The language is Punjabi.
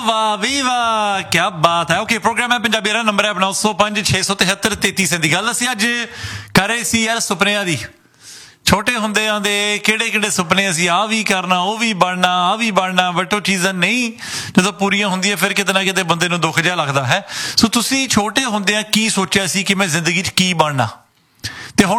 ਵਾਹ ਵੀ ਵਾਹ, ਕੀ ਬਾਤ ਹੈ। ਓਕੇ, ਪ੍ਰੋਗਰਾਮ ਹੈ ਪੰਜਾਬੀ ਦਾ ਨੰਬਰ ਹੈ 905 673 33 ਗੱਲ ਅਸੀਂ ਅੱਜ ਕਰ ਰਹੇ ਸੀ ਯਾਰ ਸੁਪਨਿਆਂ ਦੀ। ਛੋਟੇ ਹੁੰਦਿਆਂ ਦੇ ਕਿਹੜੇ ਕਿਹੜੇ ਸੁਪਨੇ ਅਸੀਂ ਆਹ ਵੀ ਕਰਨਾ, ਉਹ ਵੀ ਬਣਨਾ, ਆਹ ਵੀ ਬਣਨਾ, ਬਟ ਉਹ ਚੀਜ਼ਾਂ ਨਹੀਂ ਜਦੋਂ ਪੂਰੀਆਂ ਹੁੰਦੀਆਂ ਫਿਰ ਕਿਤੇ ਨਾ ਕਿਤੇ ਬੰਦੇ ਨੂੰ ਦੁੱਖ ਜਿਹਾ ਲੱਗਦਾ ਹੈ। ਸੋ ਤੁਸੀਂ ਛੋਟੇ ਹੁੰਦਿਆਂ ਕੀ ਸੋਚਿਆ ਸੀ ਕਿ ਮੈਂ ਜ਼ਿੰਦਗੀ 'ਚ ਕੀ ਬਣਨਾ, ਤੇ ਹੁਣ